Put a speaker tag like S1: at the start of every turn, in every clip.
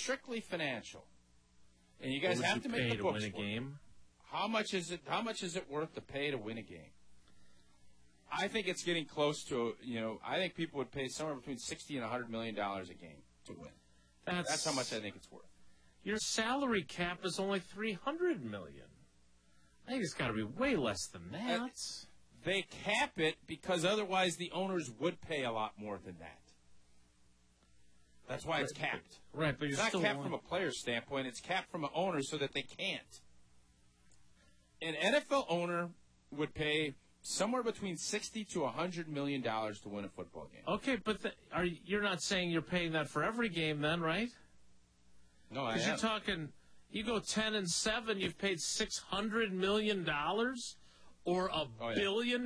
S1: strictly financial, and you guys have to make the books
S2: to win a game.
S1: How much is it worth to pay to win a game? I think it's getting close to, I think people would pay somewhere between $60 and $100 million a game to win. That's how much I think it's worth.
S2: Your salary cap is only $300 million. I think it's got to be way less than that.
S1: They cap it because otherwise the owners would pay a lot more than that. That's why it's capped.
S2: Right, but
S1: it's not capped from a player's standpoint. It's capped from an owner so that they can't. An NFL owner would pay somewhere between $60 to $100 million to win a football game.
S2: Okay, but you're not saying you're paying that for every game then, right?
S1: No, I am.
S2: Because you're talking, you go 10-7, you've paid $600 million or $1 billion?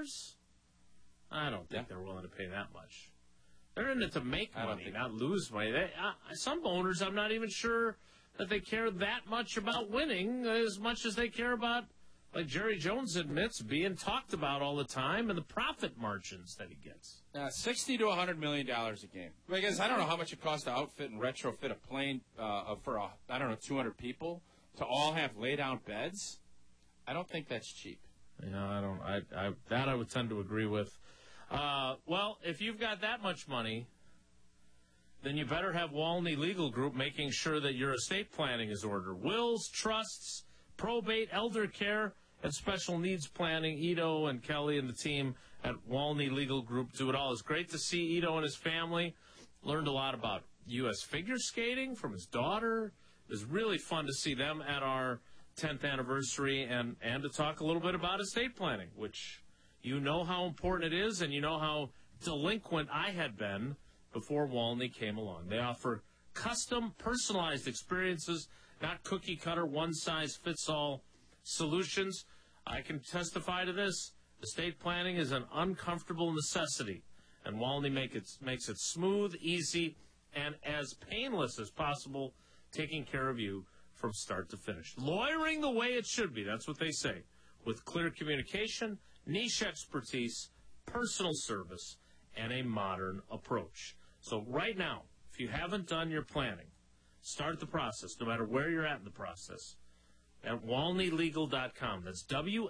S2: I don't think they're willing to pay that much. They're in it to make money, not lose money. Some owners, I'm not even sure that they care that much about winning as much as they care about, like Jerry Jones admits, being talked about all the time and the profit margins that he gets.
S1: $60 to $100 million a game. Because I don't know how much it costs to outfit and retrofit a plane for, 200 people to all have lay-down beds. I don't think that's cheap.
S2: Yeah, I would tend to agree with. Well, if you've got that much money, then you better have Walney Legal Group making sure that your estate planning is ordered. Wills, trusts, probate, elder care, and special needs planning. Ito and Kelly and the team at Walney Legal Group do it all. It's great to see Ito and his family. Learned a lot about U.S. figure skating from his daughter. It was really fun to see them at our 10th anniversary and to talk a little bit about estate planning, which you know how important it is, and you know how delinquent I had been before Walney came along. They offer custom, personalized experiences, not cookie-cutter, one-size-fits-all solutions. I can testify to this. Estate planning is an uncomfortable necessity, and Walney makes it smooth, easy, and as painless as possible, taking care of you from start to finish. Lawyering the way it should be, that's what they say, with clear communication, niche expertise, personal service, and a modern approach. So right now, if you haven't done your planning, start the process, no matter where you're at in the process, at WalneyLegal.com. That's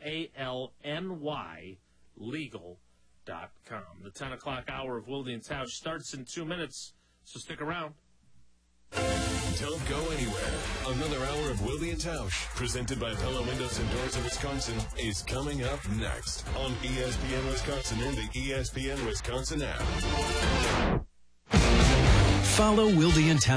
S2: WALNY Legal.com. The 10 o'clock hour of Wilde and Tausch starts in 2 minutes, so stick around.
S3: Don't go anywhere. Another hour of Wilde and Tausch, presented by Pella Windows and Doors of Wisconsin, is coming up next on ESPN Wisconsin and the ESPN Wisconsin app.
S4: Follow Wilde and Tausch